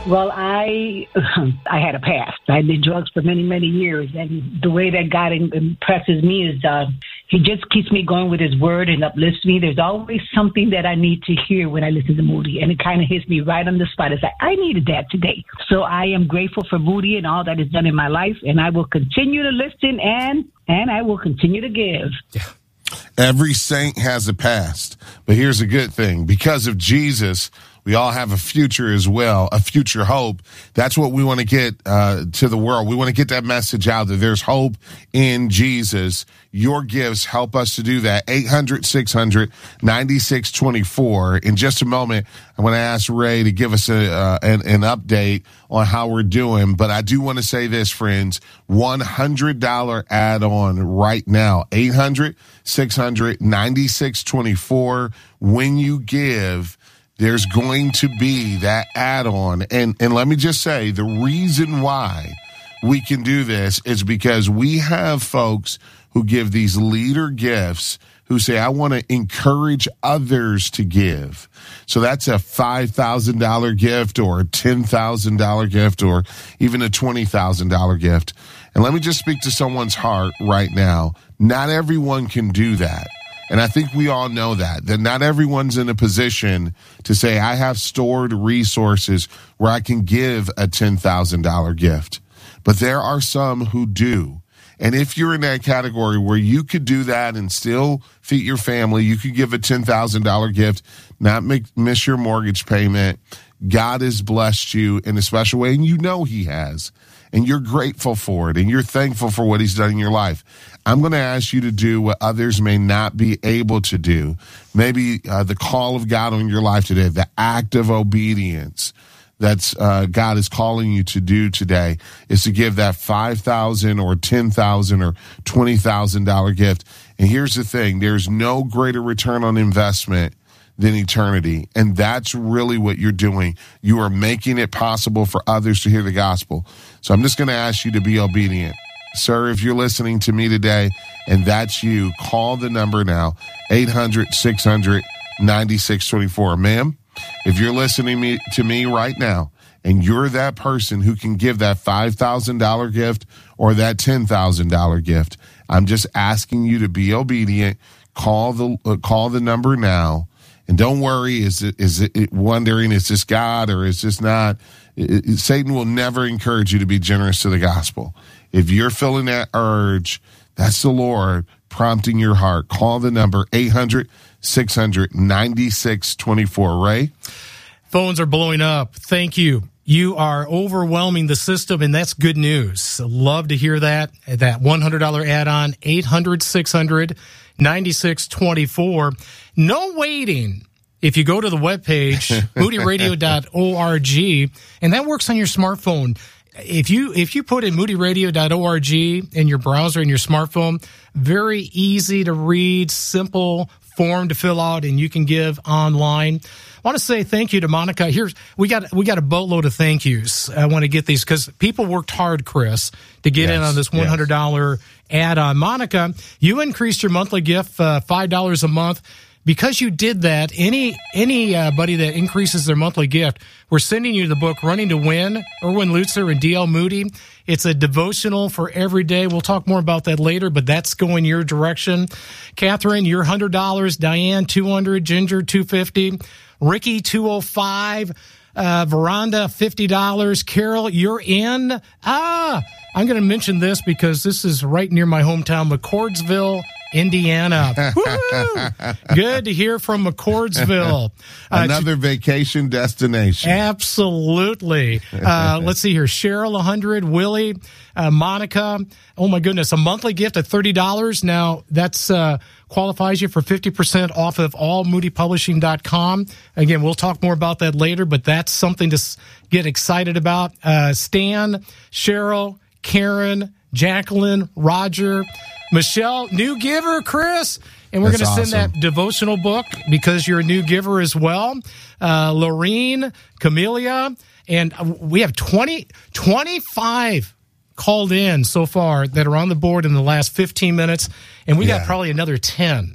Well, I had a past. I did drugs for many, many years. And the way that God impresses me is he just keeps me going with his word and uplifts me. There's always something that I need to hear when I listen to Moody. And it kind of hits me right on the spot. It's like, I needed that today. So I am grateful for Moody and all that is done in my life. And I will continue to listen and I will continue to give. Yeah. Every saint has a past. But here's a good thing. Because of Jesus, we all have a future as well, a future hope. That's what we want to get to the world. We want to get that message out that there's hope in Jesus. Your gifts help us to do that. 800-600-9624. In just a moment, I want to ask Ray to give us an update on how we're doing. But I do want to say this, friends, $100 add-on right now. 800-600-9624. When you give, there's going to be that add-on. And let me just say, the reason why we can do this is because we have folks who give these leader gifts who say, I want to encourage others to give. So that's a $5,000 gift or a $10,000 gift or even a $20,000 gift. And let me just speak to someone's heart right now. Not everyone can do that. And I think we all know that not everyone's in a position to say, I have stored resources where I can give a $10,000 gift. But there are some who do. And if you're in that category where you could do that and still feed your family, you could give a $10,000 gift, not miss your mortgage payment. God has blessed you in a special way, and you know he has. And you're grateful for it, and you're thankful for what he's done in your life. I'm going to ask you to do what others may not be able to do. Maybe the call of God on your life today, the act of obedience that's God is calling you to do today is to give that $5,000 or $10,000 or $20,000 gift. And here's the thing, there's no greater return on investment than eternity. And that's really what you're doing. You are making it possible for others to hear the gospel. So I'm just going to ask you to be obedient. Sir, if you're listening to me today and that's you, call the number now, 800-600-9624. Ma'am, if you're listening to me right now and you're that person who can give that $5,000 gift or that $10,000 gift, I'm just asking you to be obedient. Call the number now. And don't worry, is it wondering, is this God or is this not? Satan will never encourage you to be generous to the gospel. If you're feeling that urge, that's the Lord prompting your heart. Call the number 800-600-9624. Ray? Phones are blowing up. Thank you. You are overwhelming the system, and that's good news. Love to hear that. That $100 add-on, 800-600-9624. No waiting. If you go to the webpage, moodyradio.org, and that works on your smartphone. If you put in moodyradio.org in your browser in your smartphone, very easy to read, simple form to fill out, and you can give online. I want to say thank you to Monica. We got a boatload of thank yous. I want to get these because people worked hard, Chris, to get in on this $100 add-on. Monica, you increased your monthly gift $5 a month. Because you did that, anybody that increases their monthly gift, we're sending you the book Running to Win, Erwin Lutzer and D.L. Moody. It's a devotional for every day. We'll talk more about that later, but that's going your direction. Catherine, you're $100. Diane, $200. Ginger, $250. Ricky, $205. Veranda, $50. Carol, you're in. I'm going to mention this because this is right near my hometown, McCordsville, Indiana. Good to hear from McCordsville. Another vacation destination. Absolutely. Let's see here. Cheryl, 100. Willie, Monica. Oh, my goodness. A monthly gift of $30. Now, that's qualifies you for 50% off of allmoodypublishing.com. Again, we'll talk more about that later, but that's something to get excited about. Stan, Cheryl, Karen, Jacqueline, Roger, Michelle, new giver, Chris. And we're going to send that devotional book because you're a new giver as well. Lorene, Camellia, and we have 25 called in so far that are on the board in the last 15 minutes. And we got probably another 10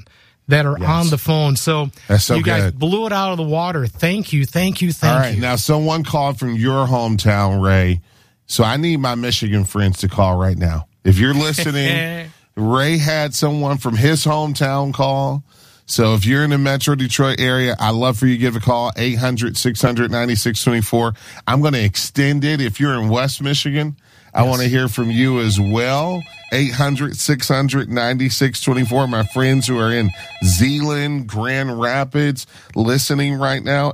that are on the phone. So, that's so you guys good. blew it out of the water. Thank you. All right, now someone called from your hometown, Ray. So I need my Michigan friends to call right now. If you're listening, Ray had someone from his hometown call. So if you're in the Metro Detroit area, I'd love for you to give a call, 800-600-9624. I'm going to extend it. If you're in West Michigan, I want to hear from you as well. 800-600-9624. My friends who are in Zeeland, Grand Rapids, listening right now,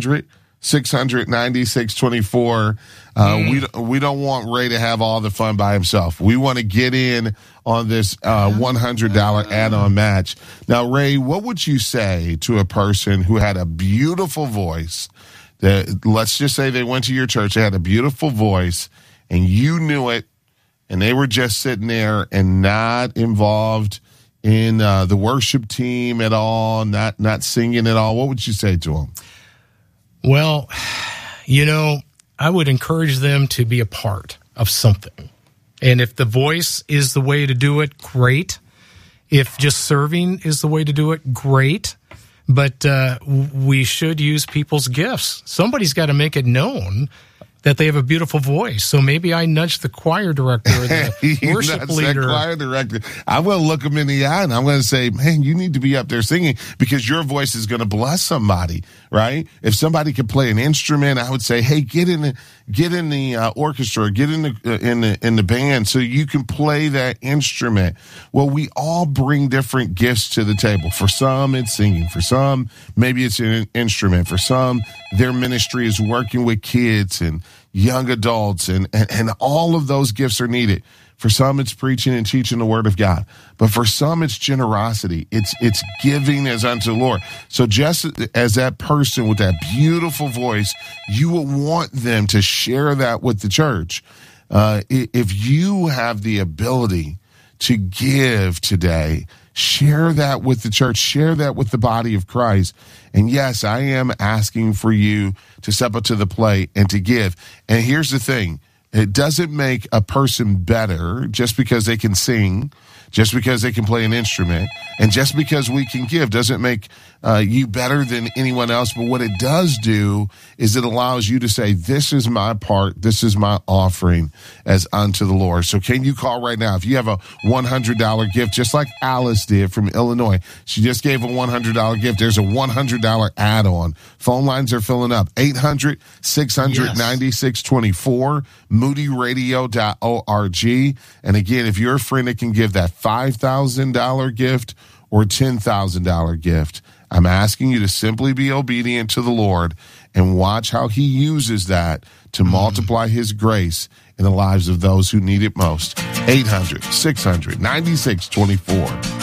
800-600-9624. We don't want Ray to have all the fun by himself. We want to get in on this $100 add-on match. Now, Ray, what would you say to a person who had a beautiful voice? Let's just say they went to your church, they had a beautiful voice, and you knew it, and they were just sitting there and not involved in the worship team at all, not singing at all. What would you say to them? Well, I would encourage them to be a part of something. And if the voice is the way to do it, great. If just serving is the way to do it, great. But we should use people's gifts. Somebody's got to make it known that they have a beautiful voice. So maybe I nudge the choir director or the worship leader. Choir director. I'm going to look them in the eye and I'm going to say, man, you need to be up there singing because your voice is going to bless somebody, right? If somebody could play an instrument, I would say, hey, get in the orchestra, get in the band so you can play that instrument. Well, we all bring different gifts to the table. For some, it's singing. For some, maybe it's an instrument. For some, their ministry is working with kids and young adults, and all of those gifts are needed. For some, it's preaching and teaching the word of God. But for some, it's generosity. It's giving as unto the Lord. So just as that person with that beautiful voice, you will want them to share that with the church. If you have the ability to give today, share that with the church, share that with the body of Christ. And yes, I am asking for you to step up to the plate and to give. And here's the thing. It doesn't make a person better just because they can sing, just because they can play an instrument, and just because we can give doesn't make you better than anyone else. But what it does do is it allows you to say, this is my part, this is my offering as unto the Lord. So can you call right now? If you have a $100 gift, just like Alice did from Illinois, she just gave a $100 gift. There's a $100 add-on. Phone lines are filling up. 800-600-9624, moodyradio.org. And again, if you're a friend that can give that $5,000 gift or $10,000 gift, I'm asking you to simply be obedient to the Lord and watch how he uses that to multiply his grace in the lives of those who need it most. 800-600-9624.